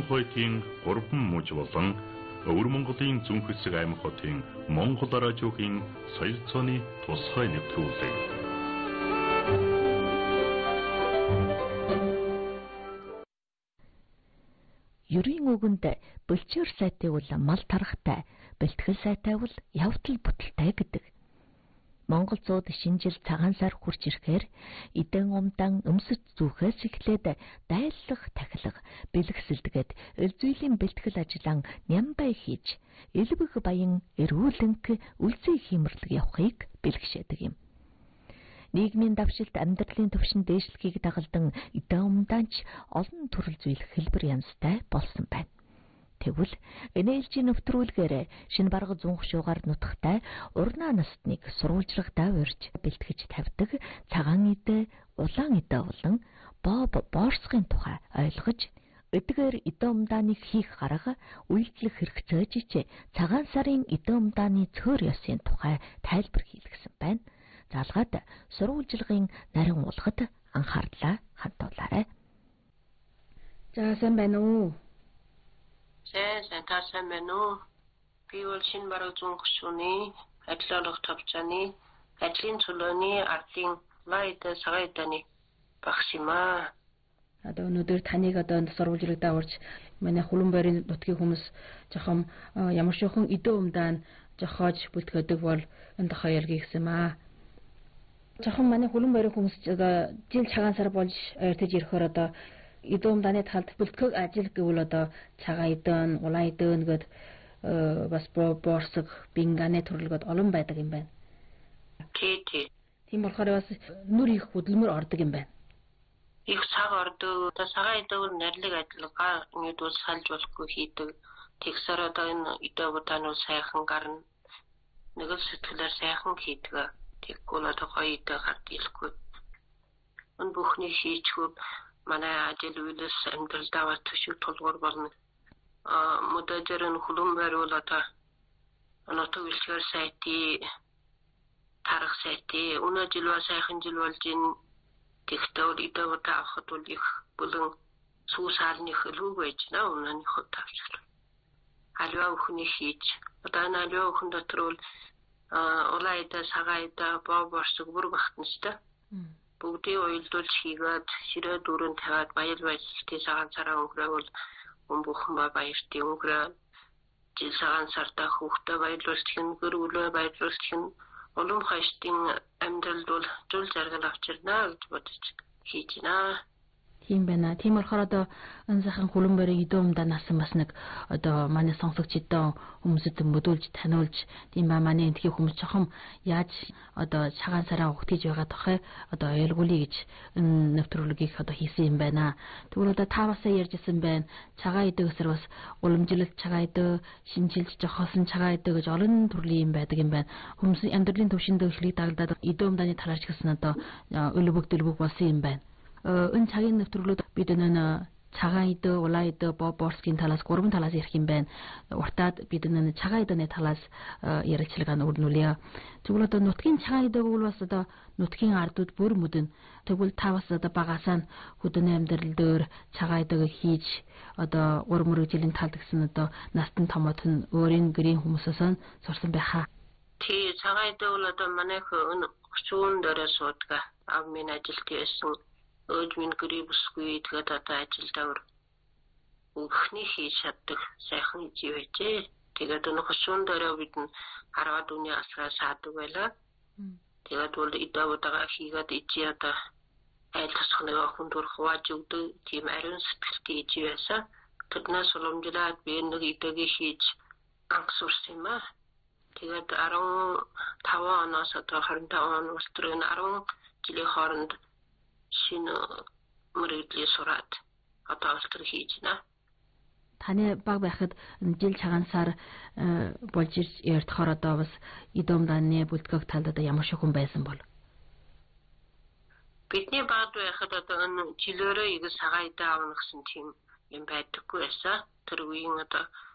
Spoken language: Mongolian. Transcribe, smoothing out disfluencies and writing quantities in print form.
Хойтын 3 мужи болон Өвөр Монголын зүүн хэсэг аймаг хотын Монгол радиогийн соёл цооны тусгай нэвтрүүлэг. Ерийн үгэнд бэлчээр сайтай бол мал тарахтай, бэлтгэл сайтай бол явтал бүтэлтэй гэдэг. Монгол зууд шинэ жил цагаан сар хурж ирэхээр эдэн умдан өмсөж зүүхээс эхлээд дайлах, тахилга, бэлгэсэлдэгэд элзүйлийн бэлтгэл ажиллаан нямбай хийж, элбэг баян эрүүлэнх үлзий хиймэрлэг явахыг бэлгшээдэг юм. Нийгмийн давшилт амьдралын төвшин дээшлэхийг дагалдан эдэн умдаанч олон төрөл зүйл хэлбэр янзтай болсон байна. Тэгвэл энээлжийн нэвтрүүлгээр шинэ барга зүүн хушуугаар нутагтай урнаа настныг сурвалжлагадаа урьж бэлтгэж тавьдаг цагаан идэ, улаан идэ болон Боб Борсгийн тухай ойлгож, эдгээр идэ умдааныг хийх гарга, үйлчлэх хэрэгцээж цагаан сарын идэ умдааны цөөр ёсын тухай тайлбар хийлгэсэн байна. Залгаад сурвалжлагын нарийн уулгад анхаарлаа хандуулаарай. За сайн байна уу? Сайн байна уу? Би бол шинэ бараг зүүн хушууны ажиллах тавцааны ажлын цолооны ардын лайда сагайданы багш юм аа. Одоо өнөөдөр таныг сурвалжлагадаа урьж манай Хүлэмбайрын нутгийн хүмүүс жоохон ямар шохон идэ умдаан жохоож бүлтгэдэг бол энэ тохиолгийг гэсэн аа. Жоохон манай Хүлэмбайрын хүмүүс жил цагаан сар болж ойртож ирэхээр идэ умдааны талд бүлтгэх ажил гэвэл цагаан идэн, улаан идэн гээд бас борсог, бинганы төрлөд олон байдаг юм байна. Тий. Тийм болохоор бас нүр их хөдөлмөр ордог юм байна. Их цаг ордог. Цагаан идэгөр нэрлэг ажиллагаа ингээд бол салж болохгүй хийдэг. Тэгсээр энэ идэ умдааны сайхан гарна. Нэг л сэтгэлээр сайхан хийдэг. Тэгвэл гоё идэ гард илэхгүй. Энэ бүхний хийчгүй манай ажил үйлс амьдрал даваа төшөг тулгуур болно. Модажрын Хүлэмбайр бол нутаг үйлчлэр сайти тарах сайти өнөө жил ба сайхан жил болж ин тэгтээ идэ удаа авахд бол их болон суусаалны хөлөг байж наа өнөөний хот тавчил. Аливаа өхний хийж одоо аливаа өхөн дотор бол улайда сагайда боборсог бүр багтнастай. Бүгдийг уйлдуулж хийгээд ширээ дүүрэн тавиад баяр баясгалын цагаан сараа өнгөрөөл өмбөсөн баяртын өнгөрөө жил цагаан сартаа хүүхдээ баярлуулах нь гэр бүлээ баярлуулах нь улам хашдын амьдралд бол зүйл заргал авчирнаа гэж бодож хийж байна. Тийм байна. Тийм болохоор энэ сайхан Хүлэмбайрын идэ умдаан насан бас нэг манай сонсогчдоо хүмүүсэд мөдүүлж таниулж тийм ба манай энтхийн хүмүүс чохом яаж цагаан сараа ухтиж байгаа тохой ойлгуулъя гэж энэ нэвтрүүлгийг хийсэн юм байна. Тэгвэл та басаа ярьжсэн байна. Цагаан идэ гэсэр бас уламжлалт цагаан идэ, шинжилж жохоосон цагаан идэ гэж олон төрлийн юм байдаг юм байна. Хүмүүсийн амьдралын төвшин дэвшлийг дагагдаад идэ умдааны талаарч гэсэн өлбөг дэлбөг болсон юм байна. Энэ цагийн нэвтрүүлгүүд бид энэ цагаан идэ, улаан идэ, борсгийн талаас 3 талаас ярих юм байна. Уртаад бид энэ цагаан идэний талаас ярилцлагаа өрнүүлье. Тэгвэл нутгийн цагаан идэг бол бас нутгийн ардууд бүр мүдэн. Тэгвэл та бас багасаа хөдөөний амьдрал дээр цагаан идэг хийж 3 жилийн талд гэсэн настан томот нь өөрийн гэрийн хүмүүсээс сурсан байхаа. Тий цагаан идэг бол манайх өчүүн дээрээ суудгаа ав минь ажилт хийсэн. Min гэрибсгүй тэгээд ажилдаа өгөхний хийж чаддаг сайхан живэжээ. Тэгээд хошуун дээрээ бид 10 дүүний асраа саадаг байлаа. Тэгээд бол идэ удаага хийгээд ичээ айл тосхныг охин дурх хувааж өгдөг тийм ариун сэтгэлтэй иживээсаа тэднээс уламжлаад би нэг идэгийг хийж анх сурсан юм аа. Тэгээд 15 оноос 25 он үлтрэн 10 жилийн хооронд шинэ мөрөдлөө сураад олтор хийж байна. Таны баг байхад жил цагаан сар болж ирж ярдахаар бас идэ умдааны бүлтгэх талд ямар шохон байсан бол? Бидний баг байхад энэ жилөөрөө ийг цагаан идэ авах гэсэн тийм юм байдаггүй байсан. Тэр үеийн